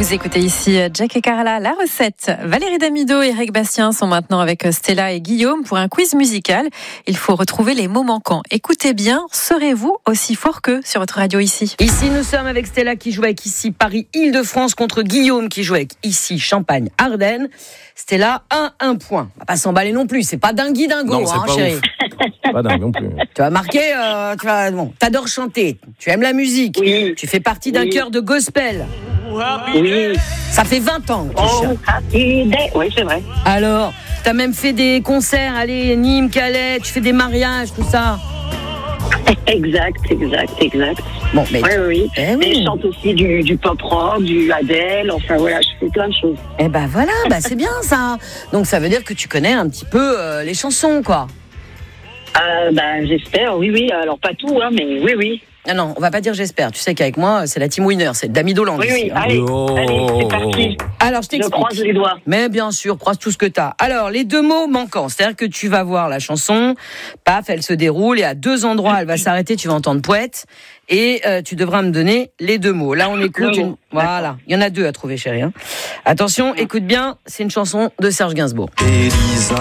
Vous écoutez ici Jack et Carla, la recette. Valérie Damido et Eric Bastien sont maintenant avec Stella et Guillaume pour un quiz musical. Il faut retrouver les mots manquants. Écoutez bien, serez-vous aussi fort qu'eux sur votre radio ici? Ici, nous sommes avec Stella qui joue avec ici Paris-Île-de-France contre Guillaume qui joue avec ici Champagne-Ardennes. Stella, 1 point. On va pas s'emballer non plus, c'est pas dingue dingo, non, c'est pas chérie. ouf. Pas dingue non plus. Tu vas marquer, t'adores chanter, tu aimes la musique, Oui. tu fais partie d'un chœur de gospel. Oui. Ça fait 20 ans que tu chantes. Happy day. Oui, c'est vrai. Alors, t'as même fait des concerts, allez, Nîmes, Calais, tu fais des mariages, tout ça. Exact. Bon, mais... Oui. Eh oui. Et je chante aussi du pop rock, du Adele, enfin voilà, je fais plein de choses. Eh ben voilà, c'est bien ça. Donc ça veut dire que tu connais un petit peu les chansons, quoi. J'espère, oui. Alors pas tout, hein, mais oui. Non, on va pas dire j'espère. Tu sais qu'avec moi, c'est la team winner, c'est Damido Land. Oui, ici, hein. allez, c'est parti. Alors, je Je t'explique. croise les doigts. Mais bien sûr, croise tout ce que t'as. Alors, les 2 mots manquants, c'est-à-dire que tu vas voir la chanson, paf, elle se déroule, et à 2 endroits, elle va s'arrêter, tu vas entendre poète, et tu devras me donner les 2 mots. Là, on écoute une... Voilà, il y en a 2 à trouver, chérie. Hein. Attention, écoute bien, c'est une chanson de Serge Gainsbourg. Elisa,